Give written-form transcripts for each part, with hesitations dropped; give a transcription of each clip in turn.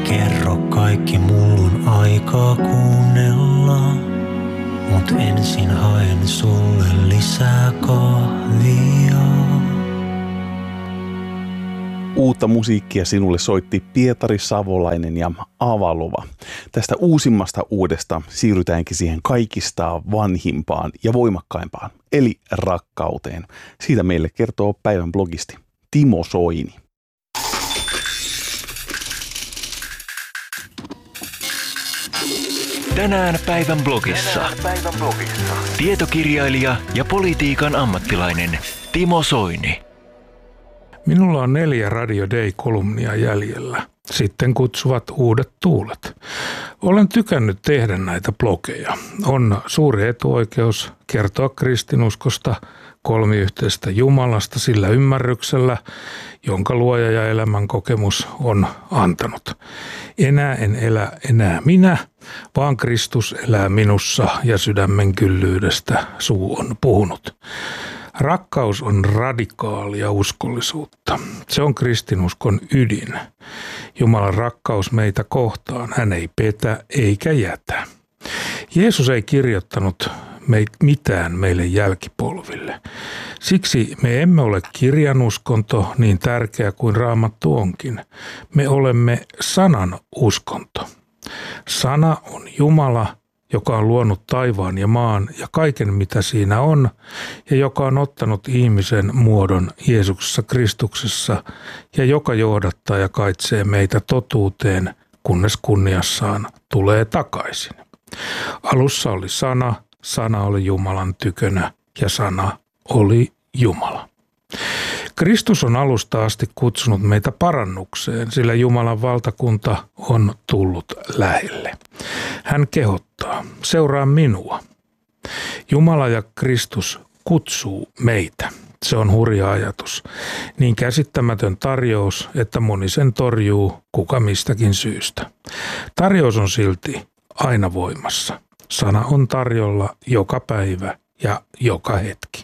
Kerro kaikki, mullun aikaa kuunnella. Mut ensin haen sulle lisää kahvia. Uutta musiikkia sinulle soitti Pietari Savolainen ja Avalova. Tästä uusimmasta uudesta siirrytäänkin siihen kaikista vanhimpaan ja voimakkaimpaan, eli rakkauteen. Siitä meille kertoo päivän blogisti Timo Soini. Tänään päivän blogissa. Tietokirjailija ja politiikan ammattilainen Timo Soini. Minulla on 4 Radio Day-kolumnia jäljellä. Sitten kutsuvat uudet tuulet. Olen tykännyt tehdä näitä blogeja. On suuri etuoikeus kertoa kristinuskosta, kolmiyhteisestä Jumalasta sillä ymmärryksellä, jonka luoja ja elämän kokemus on antanut. Enää en elä enää minä, vaan Kristus elää minussa ja sydämen kyllyydestä suu on puhunut. Rakkaus on radikaalia uskollisuutta. Se on kristinuskon ydin. Jumalan rakkaus meitä kohtaan. Hän ei petä eikä jätä. Jeesus ei kirjoittanut mitään meille jälkipolville. Siksi me emme ole kirjanuskonto niin tärkeä kuin Raamattu onkin. Me olemme sanan uskonto. Sana on Jumala, joka on luonut taivaan ja maan ja kaiken mitä siinä on, ja joka on ottanut ihmisen muodon Jeesuksessa Kristuksessa, ja joka johdattaa ja kaitsee meitä totuuteen, kunnes kunniassaan tulee takaisin. Alussa oli sana, sana oli Jumalan tykönä, ja sana oli Jumala. Kristus on alusta asti kutsunut meitä parannukseen, sillä Jumalan valtakunta on tullut lähelle. Hän kehottaa, seuraa minua. Jumala ja Kristus kutsuu meitä. Se on hurja ajatus. Niin käsittämätön tarjous, että moni sen torjuu kuka mistäkin syystä. Tarjous on silti aina voimassa. Sana on tarjolla joka päivä ja joka hetki.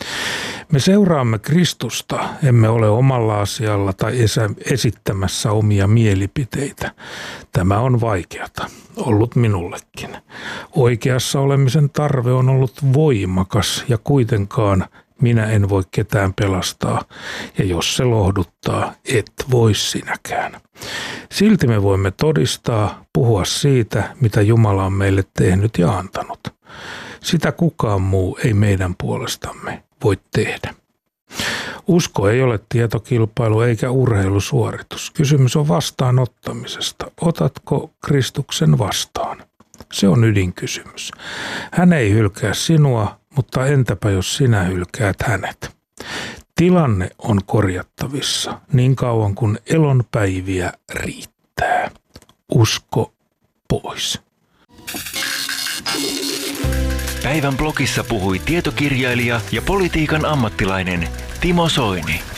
Me seuraamme Kristusta, emme ole omalla asialla tai esittämässä omia mielipiteitä. Tämä on vaikeata, ollut minullekin. Oikeassa olemisen tarve on ollut voimakas ja kuitenkaan minä en voi ketään pelastaa. Ja jos se lohduttaa, et voi sinäkään. Silti me voimme todistaa, puhua siitä, mitä Jumala on meille tehnyt ja antanut. Sitä kukaan muu ei meidän puolestamme voi tehdä. Usko ei ole tietokilpailu eikä urheilusuoritus. Kysymys on vastaanottamisesta. Otatko Kristuksen vastaan? Se on ydinkysymys. Hän ei hylkää sinua, mutta entäpä jos sinä hylkäät hänet? Tilanne on korjattavissa niin kauan kuin elonpäiviä riittää. Usko pois. Päivän blogissa puhui tietokirjailija ja politiikan ammattilainen Timo Soini.